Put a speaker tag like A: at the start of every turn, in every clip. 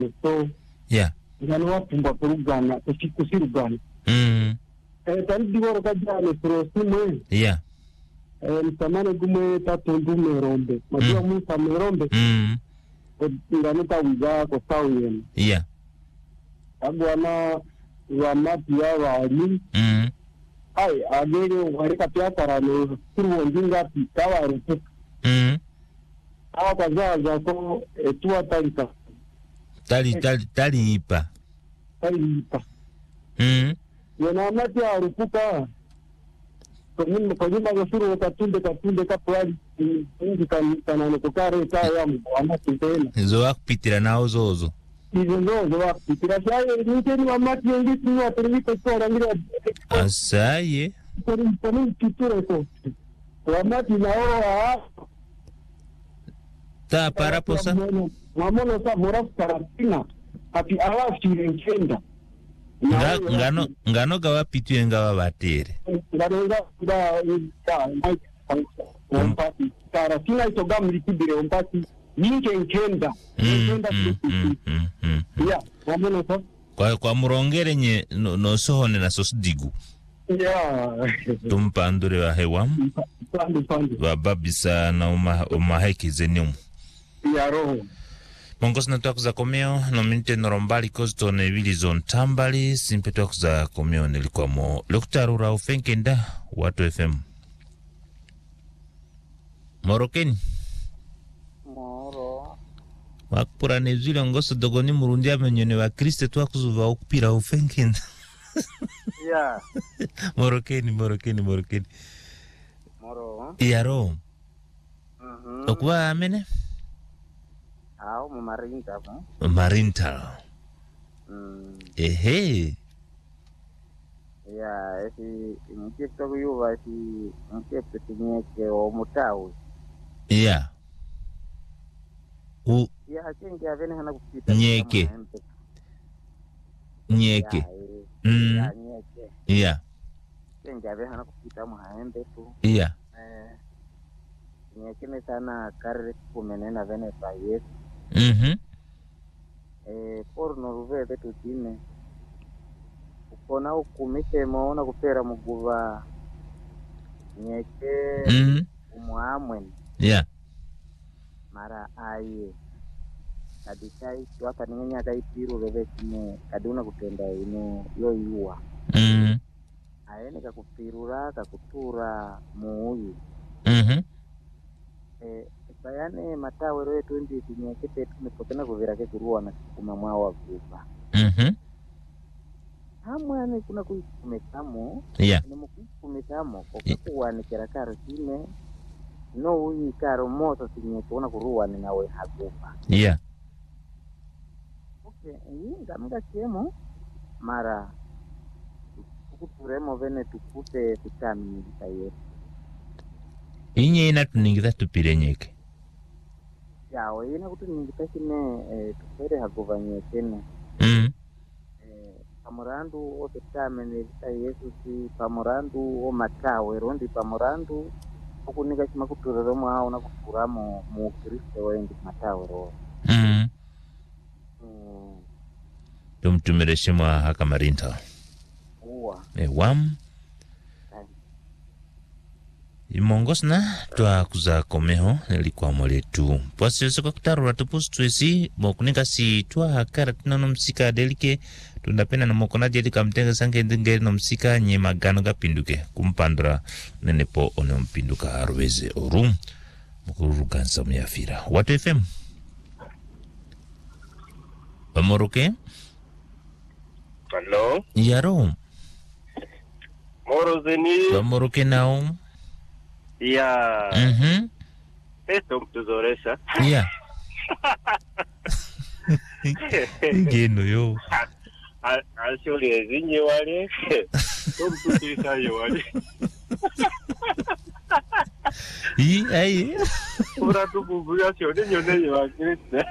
A: so
B: yeah
A: ngano wapumba kurugana kusirugana tari diworo kajane prosimo
B: yeah
A: mtamane gume tatondu merombe majua musa merombe ngano tawuja ko tawen
B: yeah
A: agwana wa mapia wali ai agere warika piatara no kuru ndinga pitawa rupu kazaza ko etua talika
B: tali ipa
A: yana mati arupuka kwa nyumba gasuru katunde kapwali ingi kanane kukare kaya amati tena
B: zo akupitira nao zozo
A: izo wakupitira saye niteni wamati yengi tuwa termiko sora ngira
B: asaye
A: por kiture ko wamati nao
B: ta para posa
A: mamono sa moras paratina ati awafi nkenda
B: ngano gawa pitu engawa batere
A: ngano ompati paratina itoga mlikibire ompati ninge nkenda ya mamono sa
B: kwa murongere nye no sohone na sosdigu
A: ya
B: tumpandure wa hewa
A: pandu
B: wa babisa na umahaikize nimu
A: ya roho
B: Mongos na tuakuza komeo no minte norombali kosto ne vilizon tambali simpe tuakuza komeo nilikuwa mo Lukutarura ufenkenda watu FM Morokeni
C: Moro
B: wakupura nezile ngoso dogoni murundi amenyone wa Kriste tuakuzuva ukupira ufenkenda
C: yeah
B: Morokeni
C: Moro
B: Yaro okuwa amene
C: Ao Marinta mo.
B: Marinta. Ehe.
C: Ya, esi mkipto kuyuva esi mkipto tinyeke o mutawi.
B: Ya.
C: Ya hakingi avene hana kupita.
B: Nyeke.
C: Ya, nyeke.
B: Ya.
C: Hakingi avene hana kupita muhaembe tu.
B: Ya.
C: Nyeke ne sana karre kumenena vene pa Yesu. Porno ruvete tutine ukona ukumise maona kupera muguva nyeke umuamwen
B: yeah
C: mara aye kadisai tuaka ningenya kaipiru reve kine kaduna kutenda ine yoyua aene kakupirura kakutura muuyi bayane matawe roe 20 tinyekete tumepokena kuvira ke kuruwa na kuma mwawa kupa hamwe kuna kuikumekamo
B: yeah
C: ni mukukumekamo kwa ni kerakaro kine no uyi karo moto tinyeke una kuruwa ni nawe hakupa
B: yeah
C: okay inga mga kemo mara kuturemo vene tukute tutami nitaye
B: inye inatuningiza tupire nyeke
C: yawe ina kuti ningita kine tupere hagovanye kene pamorandu otame ne Yesu si pamorandu o matawe rondi pamorandu okunika chima kuturero mwa una kukuramo mu Kristo wendi matawe ro
B: tumtumire shima haka Marinta
C: uwa
B: wam Imongos na tua kuza komeho nilikuwa moletu. Pwasi kwa kutarura tupustu esi mokunika si tua hakara tina no msika delike tundapena na mokona jelika mtenga sange ndenge no msika nye magano ga pinduke kumpandra nenepo one mpinduka harweze orum mukuru gansa myafira. Watu FM Bamoroke
D: Hello
B: Yaro
D: Moro zeni
B: Bamoroke nao
D: ya esto mtuzoresha
B: ya ingeno yo
D: asholi ezinye wale mtutisha yo wale
B: ai
D: ura tububuya shode nyone yo Kristo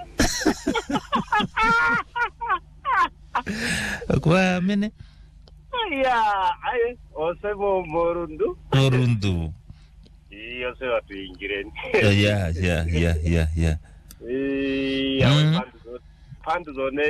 B: kwa mene
D: ya ai osebo morundu iyo se watu ingireni
B: ya
D: ya pande zone